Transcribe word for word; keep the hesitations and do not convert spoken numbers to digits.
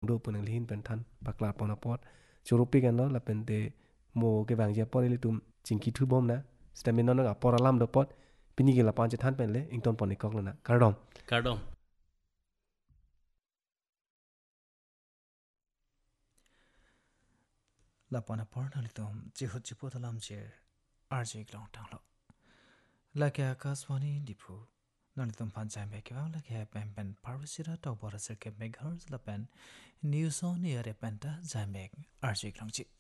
รูปนังลิหินเป็นทันปากลาปอนปอดจูรุปีกันเนาะละเป็นเตโมเกวังเจปอลิตุมจิงคิทูบอมนะสเตมินอนกับปอราลัมดปอดปินิกิละปานจะทันเป็นเลยอิงตอนปอนิกอกแล้วนะการดอมการดอมละปอนปอร์นัลิตุมจิหุจิปุตลัมเจออาร์จิกลองทังโลละแกอากาศวานีดิพูนั่นลิตุมพันใจเมกว่าละแกเป็นเป็นพาริสิระตอบอร์เซอร์เกเมกฮาร์สละเป็นนิวโซเนียเรเป็นตาใจเมกอาร์จิกลองจิ